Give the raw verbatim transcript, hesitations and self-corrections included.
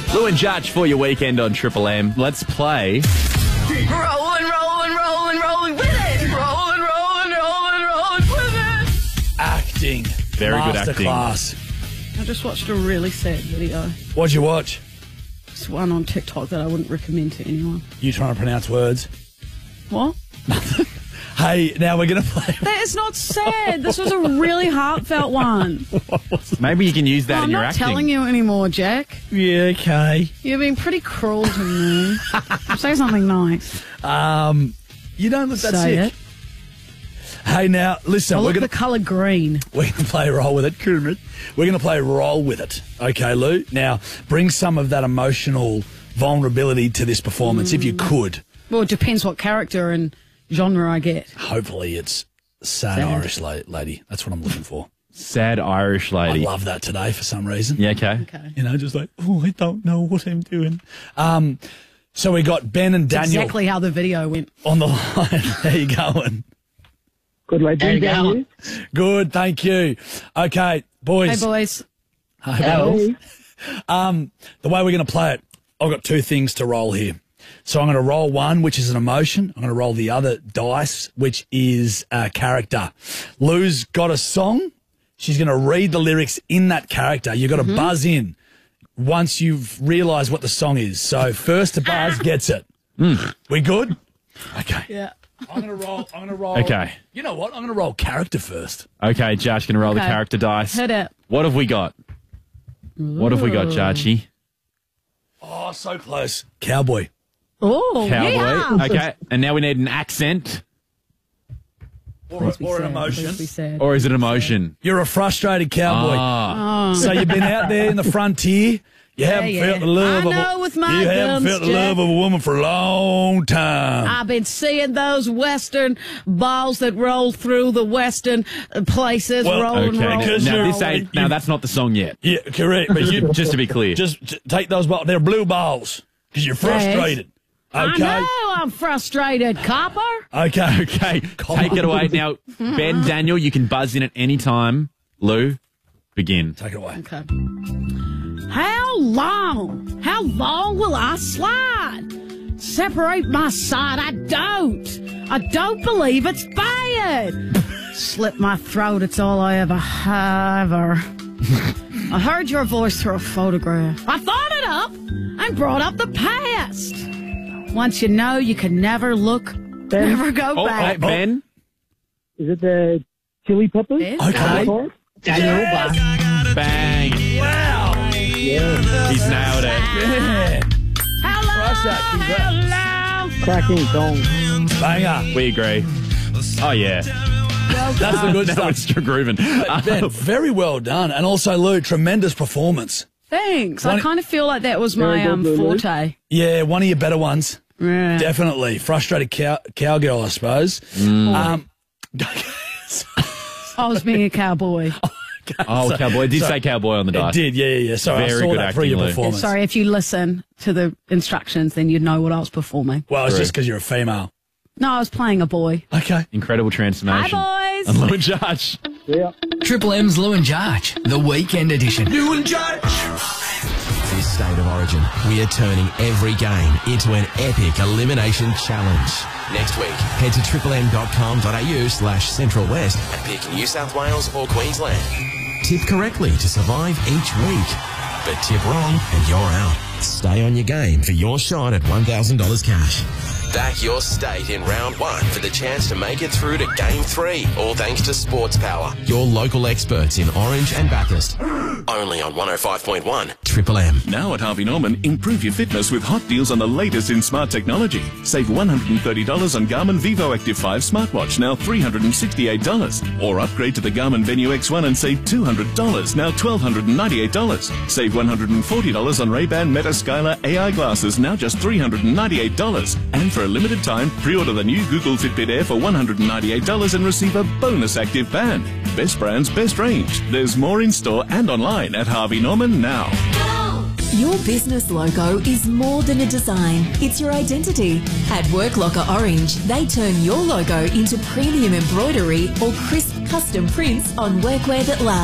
Lou and Judge for your weekend on Triple M. Let's play. Rolling, rolling, rolling, rolling with it. Rolling, rolling, rolling, rolling with it. Acting. Very good acting. Masterclass. I just watched a really sad video. What'd you watch? It's one on TikTok that I wouldn't recommend to anyone. You trying to pronounce words? What? Hey, now we're going to play. That is not sad. This was a really heartfelt one. Maybe you can use that Oh, in I'm your not acting. telling you anymore, Jack. Yeah, okay. You've been pretty cruel to me. Say something nice. Um, you don't look that Say sick. it. Hey, now, listen, I we're look going the colour green. we're going to play roll with it. Kermit. We're going to play roll with it. Okay, Lou? Now, bring some of that emotional vulnerability to this performance, if you could. Well, it depends what character and genre I get. Hopefully it's sad, Sad. Irish la- lady. That's what I'm looking for. Sad Irish I lady. love that today for some reason. Yeah, okay. Okay. You know, just like, oh, I don't know what I'm doing. Um, so we got Ben and Daniel Exactly how the video went. on the line. How you going? Good legend down here. Good, thank you. Okay, boys. Hey, boys. Hey, Hey. Um, the way we're going to play it, I've got two things to roll here. So I'm going to roll one, which is an emotion. I'm going to roll the other dice, which is a character. Lou's got a song. She's going to read the lyrics in that character. You've got to buzz in once you've realised what the song is. So first to buzz gets it. We good? Okay. Yeah. I'm going to roll. I'm going to roll. Okay. You know what? I'm going to roll character first. Okay, Josh, going to roll the Okay. character dice. Hit it. What have we got? What have we got, Jarchi? Oh, so close. Cowboy. Oh, Cowboy. yeah. Okay, and now we need an accent. Or, Please be or an sad. emotion. Please be sad. Or is it emotion? You're a frustrated cowboy. Ah. So you've been out there in the frontier. You haven't yeah. felt the love I of know a, with my you haven't gums, felt the Jack. love of a woman for a long time. I've been seeing those western balls that roll through the western uh, places, Well, rolling, Okay, rolling. because now you're- this ain't. Now that's not the song yet. Yeah, correct. But you Just to be clear. just j- take those balls. They're blue balls because you're frustrated. Okay. I know I'm frustrated, copper. Okay. Okay, take it away now. Ben, Daniel, you can buzz in at any time. Lou, begin. Take it away. Okay. How long? How long will I slide? Separate my side. I don't. I don't believe it's bad. Slit my throat. It's all I ever ever. I heard your voice through a photograph. I thought it up and brought up the past. Once you know, you can never look, never go Oh, back. oh, Ben. Is it the chili peppers? Ben? Okay. Daniel, bye. Bang. Wow. Yeah. He's nailed it. Yeah. Crush that. Congrats. Cracking song. Banger. We agree. Oh, yeah. That's the good Now stuff. it's grooving. Ben, very well done. And also, Lou, tremendous performance. Thanks. One- I kind of feel like that was Very my good, um, Lulu. forte. Yeah, one of your better ones. Yeah. Definitely. Frustrated cow- cowgirl, I suppose. Um, I was being a cowboy. Oh, cowboy. It did say cowboy on the it dice. did, yeah, yeah, yeah. Sorry, I Very saw good that through acting, your Lou. performance. Sorry, if you listen to the instructions, then you'd know what I was performing. Well, it's True. just because you're a female. No, I was playing a boy. Okay. Incredible transformation. Hi, boys. And Lou and Josh. Yeah. Triple M's Lou and Judge, the weekend edition. Lou and Judge. This State of Origin, we are turning every game into an epic elimination challenge. Next week, head to triplem.com.au slash Central West and pick New South Wales or Queensland. Tip correctly to survive each week. But tip wrong and you're out. Stay on your game for your shot at one thousand dollars cash. Back your state in round one for the chance to make it through to game three, all thanks to Sports Power, your local experts in Orange and Bathurst. Only on one oh five point one Triple M. Now at Harvey Norman, improve your fitness with hot deals on the latest in smart technology. Save one hundred thirty dollars on Garmin Vivo Active five smartwatch, now three hundred sixty-eight dollars. Or upgrade to the Garmin Venue X one and save two hundred dollars, now one thousand two hundred ninety-eight dollars. Save one hundred forty dollars on Ray-Ban Meta Skylar A I glasses, now just three hundred ninety-eight dollars. And for a limited time, pre-order the new Google Fitbit Air for one hundred ninety-eight dollars and receive a bonus active band. Best brands, best range. There's more in store and online at Harvey Norman now. Your business logo is more than a design, it's your identity. At WorkLocker Orange, they turn your logo into premium embroidery or crisp custom prints on workwear that lasts.